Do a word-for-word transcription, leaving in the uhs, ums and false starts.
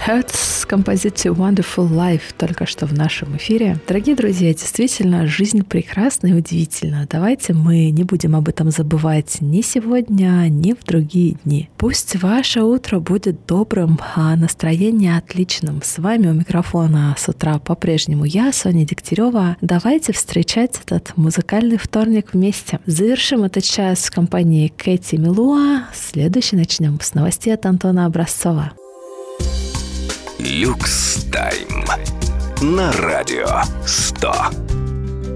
Hertz с композицией Wonderful Life только что в нашем эфире. Дорогие друзья, действительно, жизнь прекрасна и удивительна. Давайте мы не будем об этом забывать ни сегодня, ни в другие дни. Пусть ваше утро будет добрым, а настроение отличным. С вами у микрофона с утра по-прежнему я, Соня Дегтярева. Давайте встречать этот музыкальный вторник вместе. Завершим этот час в компании Кэти Милуа. Следующий начнем с новостей от Антона Образцова. Люкс Тайм на радио сто.